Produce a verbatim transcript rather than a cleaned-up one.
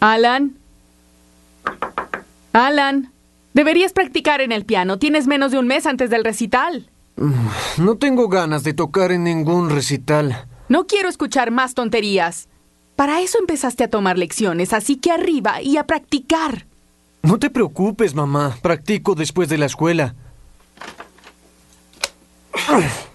Alan. Alan, deberías practicar en el piano. Tienes menos de un mes antes del recital. No tengo ganas de tocar en ningún recital. No quiero escuchar más tonterías. Para eso empezaste a tomar lecciones, así que arriba y a practicar. No te preocupes, mamá. Practico después de la escuela.